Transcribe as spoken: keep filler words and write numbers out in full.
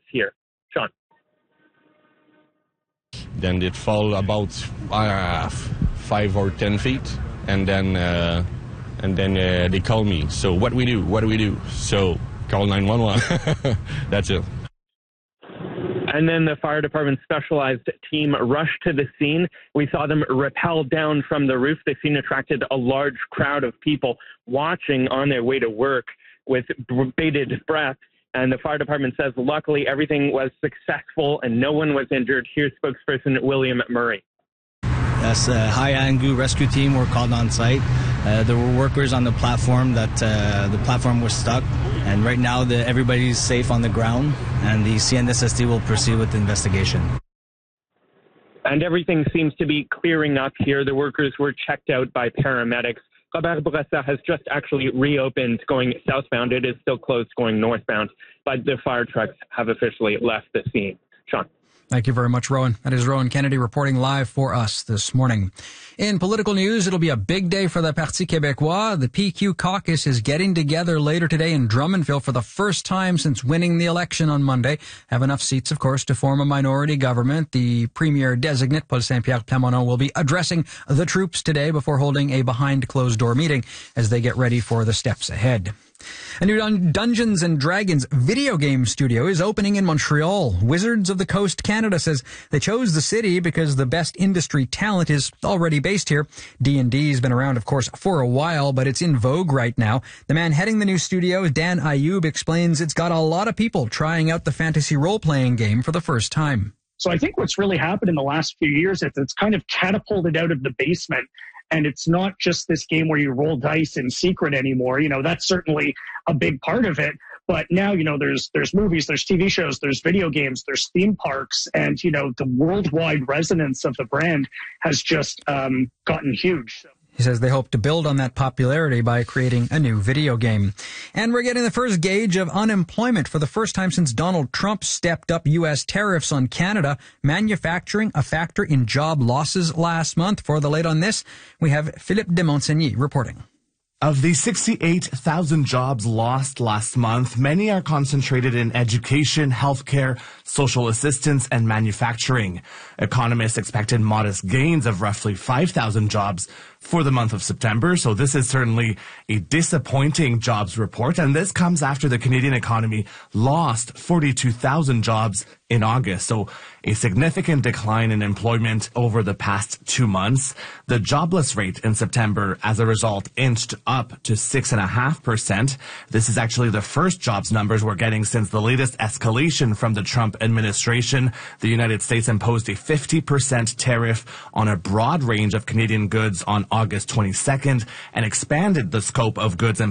here. Sean. Then it fall about uh, five or ten feet, and then uh, and then uh, they call me. So what we do? What do we do? So call nine one one. That's it. And then the fire department's specialized team rushed to the scene. We saw them rappel down from the roof. The scene attracted a large crowd of people watching on their way to work with bated breath. And the fire department says, luckily, everything was successful and no one was injured. Here's spokesperson William Murray. Yes, uh, High Angu rescue team were called on site. Uh, there were workers on the platform that uh, the platform was stuck, and right now the, everybody's safe on the ground, and the C N S S T will proceed with the investigation. And everything seems to be clearing up here. The workers were checked out by paramedics. Robert Bourassa has just actually reopened going southbound. It is still closed going northbound, but the fire trucks have officially left the scene. Sean. Thank you very much, Rowan. That is Rowan Kennedy reporting live for us this morning. In political news, it'll be a big day for the Parti Québécois. The P Q caucus is getting together later today in Drummondville for the first time since winning the election on Monday. Have enough seats, of course, to form a minority government. The premier designate, Paul Saint-Pierre Plamondon, will be addressing the troops today before holding a behind-closed-door meeting as they get ready for the steps ahead. A new Dun- Dungeons and Dragons video game studio is opening in Montreal. Wizards of the Coast Canada says they chose the city because the best industry talent is already based here. D and D has been around, of course, for a while, but it's in vogue right now. The man heading the new studio, Dan Ayub, explains it's got a lot of people trying out the fantasy role-playing game for the first time. So I think what's really happened in the last few years is it's kind of catapulted out of the basement. And it's not just this game where you roll dice in secret anymore. You know, that's certainly a big part of it. But now, you know, there's there's movies, there's T V shows, there's video games, there's theme parks. And, you know, the worldwide resonance of the brand has just um, gotten huge. So. He says they hope to build on that popularity by creating a new video game. And we're getting the first gauge of unemployment for the first time since Donald Trump stepped up U S tariffs on Canada. Manufacturing a factor in job losses last month. For the late on this, we have Philippe de Montigny reporting. Of the sixty-eight thousand jobs lost last month, many are concentrated in education, healthcare, social assistance, and manufacturing. Economists expected modest gains of roughly five thousand jobs for the month of September, so this is certainly a disappointing jobs report, and this comes after the Canadian economy lost forty-two thousand jobs in August, so a significant decline in employment over the past two months. The jobless rate in September, as a result, inched up to six point five percent. This is actually the first jobs numbers we're getting since the latest escalation from the Trump administration. The United States imposed a fifty percent tariff on a broad range of Canadian goods on August twenty-second and expanded the scope of goods